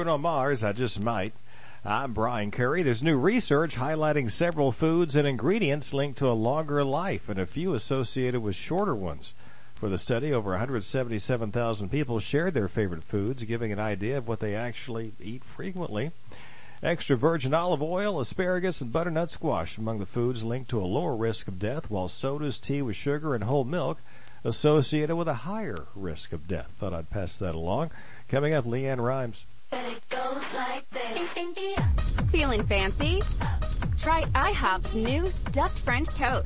Bruno Mars, I Just Might. I'm Brian Curry. There's new research highlighting several foods and ingredients linked to a longer life and a few associated with shorter ones. For the study, over 177,000 people shared their favorite foods, giving an idea of what they actually eat frequently. Extra virgin olive oil, asparagus, and butternut squash among the foods linked to a lower risk of death, while sodas, tea with sugar, and whole milk associated with a higher risk of death. Thought I'd pass that along. Coming up, Leanne Rhymes. It goes like this. Feeling fancy? Try IHOP's new stuffed French toast.